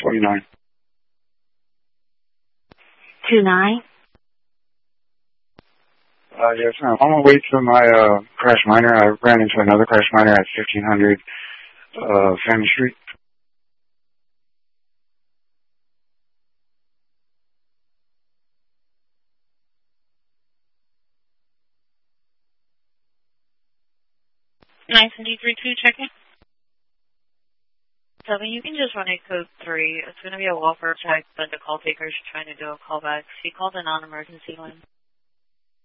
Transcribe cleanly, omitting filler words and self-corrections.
29. 29? Yes, ma'am. On my way to my crash miner, I ran into another crash miner at 1500 Family Street. Nice and D32 checking. 7, you can just run a code 3. It's going to be a welfare check, but the call taker is trying to do a callback. He called a non-emergency line.